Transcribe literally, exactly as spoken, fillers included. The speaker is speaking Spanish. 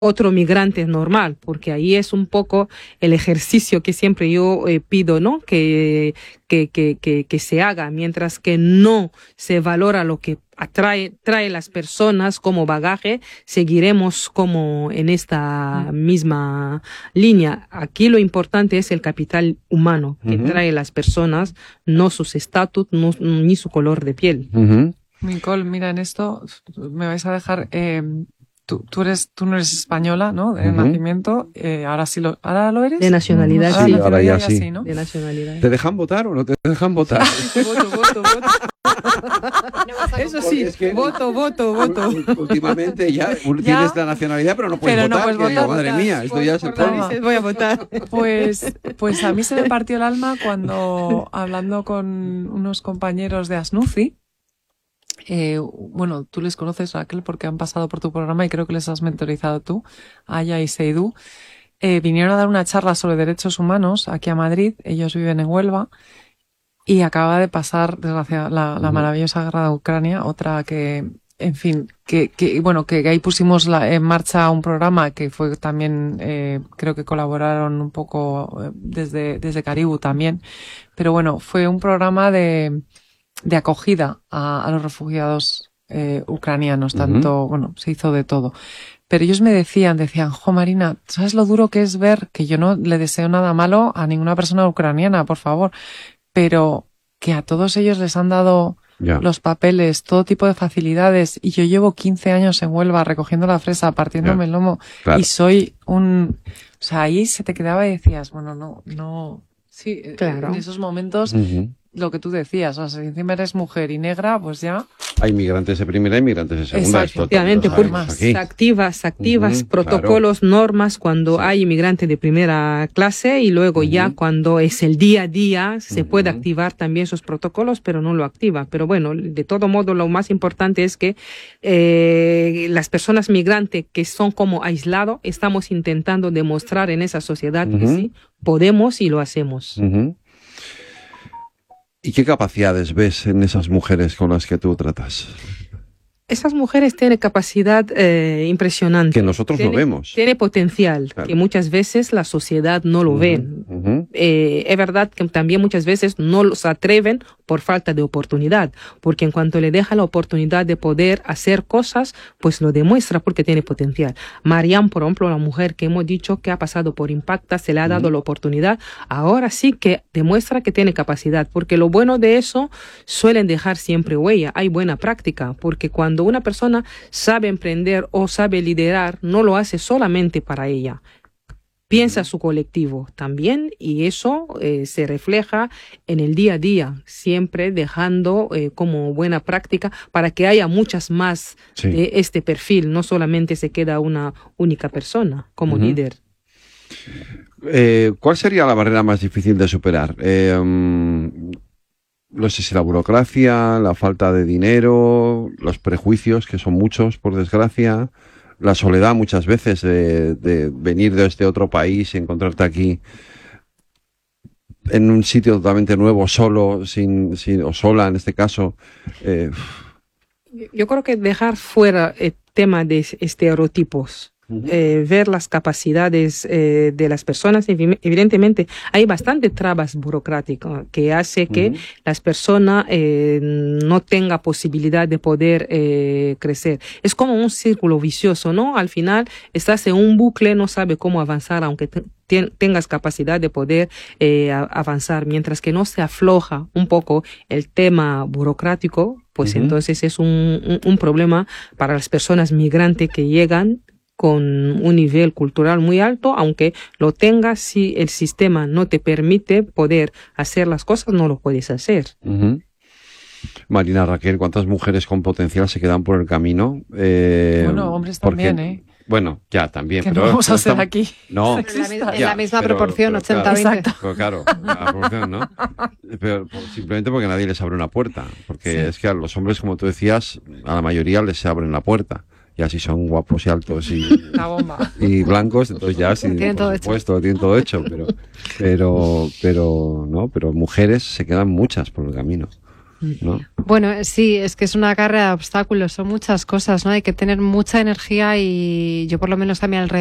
otro migrante normal, porque ahí es un poco el ejercicio que siempre yo eh, pido, ¿no? Que, que, que, que, que se haga, mientras que no se valora lo que atrae, trae las personas como bagaje, seguiremos como en esta misma línea. Aquí lo importante es el capital humano que uh-huh. trae las personas, no sus estatus, no, ni su color de piel. Uh-huh. Nicole, mira, en esto me vais a dejar... Eh, Tú, tú, eres, tú no eres española, ¿no? De uh-huh. nacimiento. Eh, ahora sí lo, ¿ahora lo eres? De nacionalidad, sí. Ahora, ahora ya sí. sí, ¿no? De nacionalidad. ¿Te dejan votar o no te dejan votar? Voto, voto, voto. Eso sí, es que voto, voto, voto. Últimamente ya, ya tienes la nacionalidad, pero no puedes pero votar. No puedes votar digo, madre votar. Mía, esto por, ya es el problema. Voy a votar. Pues, pues a mí se me partió el alma cuando, hablando con unos compañeros de Asnufi, Eh, bueno, tú les conoces, Raquel, porque han pasado por tu programa y creo que les has mentorizado tú, Aya y Seidú. Eh, vinieron a dar una charla sobre derechos humanos aquí a Madrid, ellos viven en Huelva, y acaba de pasar, desgraciadamente, la, la maravillosa guerra de Ucrania, otra que, en fin, que, que bueno, que ahí pusimos la, en marcha un programa que fue también, eh, creo que colaboraron un poco desde, desde Caribú también, pero bueno, fue un programa de de acogida a, a los refugiados eh, ucranianos, tanto, uh-huh. bueno, se hizo de todo. Pero ellos me decían, decían, jo Marina, ¿sabes lo duro que es ver que yo no le deseo nada malo a ninguna persona ucraniana, por favor? Pero que a todos ellos les han dado yeah. los papeles, todo tipo de facilidades, y yo llevo quince años en Huelva recogiendo la fresa, partiéndome yeah. el lomo, claro. y soy un... O sea, ahí se te quedaba y decías, bueno, no, no... Sí, claro. En esos momentos... Uh-huh. Lo que tú decías, o sea, si encima eres mujer y negra, pues ya... Hay migrantes de primera y migrantes de segunda. Efectivamente, se activas, se activas uh-huh, protocolos, claro. normas cuando sí. hay inmigrante de primera clase y luego uh-huh. ya cuando es el día a día se uh-huh. puede activar también esos protocolos, pero no lo activa. Pero bueno, de todo modo, lo más importante es que eh, las personas migrantes que son como aislados, estamos intentando demostrar en esa sociedad uh-huh. que sí, podemos y lo hacemos. Uh-huh. ¿Y qué capacidades ves en esas mujeres con las que tú tratas? Esas mujeres tienen capacidad eh, impresionante. Que nosotros tiene, no vemos. Tiene potencial, claro. que muchas veces la sociedad no lo uh-huh, ve. Uh-huh. Eh, es verdad que también muchas veces no los atreven por falta de oportunidad, porque en cuanto le deja la oportunidad de poder hacer cosas, pues lo demuestra porque tiene potencial. Mariam, por ejemplo, la mujer que hemos dicho que ha pasado por Impacta, se le ha dado uh-huh. la oportunidad, ahora sí que demuestra que tiene capacidad, porque lo bueno de eso suelen dejar siempre huella, hay buena práctica, porque cuando una persona sabe emprender o sabe liderar, no lo hace solamente para ella. Piensa su colectivo también y eso eh, se refleja en el día a día, siempre dejando eh, como buena práctica para que haya muchas más sí. de este perfil, no solamente se queda una única persona como uh-huh. líder. Eh, ¿Cuál sería la barrera más difícil de superar? Eh, um... No sé si la burocracia, la falta de dinero, los prejuicios, que son muchos, por desgracia, la soledad muchas veces de, de venir desde otro país y encontrarte aquí en un sitio totalmente nuevo, solo, sin, sin o sola en este caso. Eh. Yo creo que dejar fuera el tema de estereotipos. Eh, ver las capacidades eh, de las personas, evidentemente hay bastante trabas burocráticas que hace que uh-huh. las personas eh, no tengan posibilidad de poder eh, crecer. Es como un círculo vicioso, ¿no? Al final estás en un bucle, no sabes cómo avanzar, aunque te, te, tengas capacidad de poder eh, avanzar. Mientras que no se afloja un poco el tema burocrático, pues uh-huh. entonces es un, un, un problema para las personas migrantes que llegan con un nivel cultural muy alto, aunque lo tengas, si el sistema no te permite poder hacer las cosas, no lo puedes hacer. Uh-huh. Marina, Raquel, ¿cuántas mujeres con potencial se quedan por el camino? Eh, bueno, hombres porque, también, ¿eh? Bueno, ya, también. Que pero no vamos a hacer estamos, aquí. No. En la, misma, ya, en la misma pero, proporción, pero, ochenta veinte. Claro, claro, la proporción, ¿no? Pero simplemente porque nadie les abre una puerta. Porque sí. es que a los hombres, como tú decías, a la mayoría les abren la puerta. Ya si son guapos y altos y, la bomba. y blancos, entonces ya sí, tienen por todo supuesto, hecho. tienen todo hecho, pero, pero, pero, no, pero mujeres se quedan muchas por el camino. ¿no? Bueno, sí, es que es una carrera de obstáculos, son muchas cosas, ¿no? Hay que tener mucha energía y yo por lo menos a mi alrededor